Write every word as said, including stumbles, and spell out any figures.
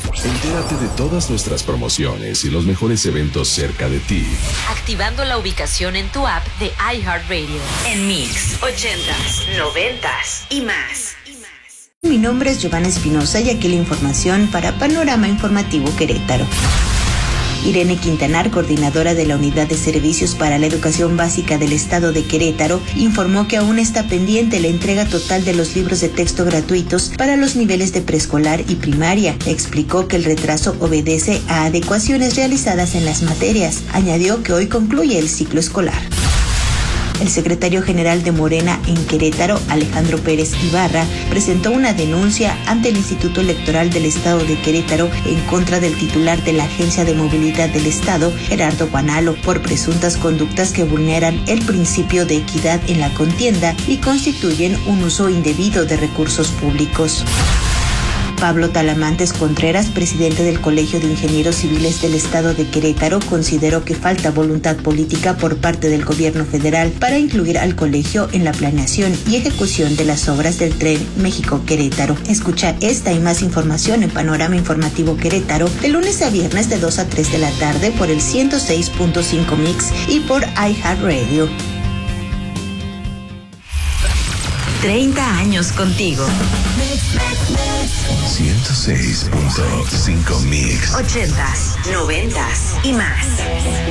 Entérate de todas nuestras promociones y los mejores eventos cerca de ti, activando la ubicación en tu app de iHeartRadio. En Mix, ochentas, noventas y más. Mi nombre es Giovanna Espinosa y aquí la información para Panorama Informativo Querétaro. Irene Quintanar, coordinadora de la Unidad de Servicios para la Educación Básica del Estado de Querétaro, informó que aún está pendiente la entrega total de los libros de texto gratuitos para los niveles de preescolar y primaria. Explicó que el retraso obedece a adecuaciones realizadas en las materias. Añadió que hoy concluye el ciclo escolar. El secretario general de Morena en Querétaro, Alejandro Pérez Ibarra, presentó una denuncia ante el Instituto Electoral del Estado de Querétaro en contra del titular de la Agencia de Movilidad del Estado, Gerardo Guanalo, por presuntas conductas que vulneran el principio de equidad en la contienda y constituyen un uso indebido de recursos públicos. Pablo Talamantes Contreras, presidente del Colegio de Ingenieros Civiles del Estado de Querétaro, consideró que falta voluntad política por parte del gobierno federal para incluir al colegio en la planeación y ejecución de las obras del Tren México-Querétaro. Escucha esta y más información en Panorama Informativo Querétaro de lunes a viernes de dos a tres de la tarde por el ciento seis punto cinco Mix y por iHeartRadio. treinta años contigo. ciento seis punto cinco Mix. ochentas, noventas y más.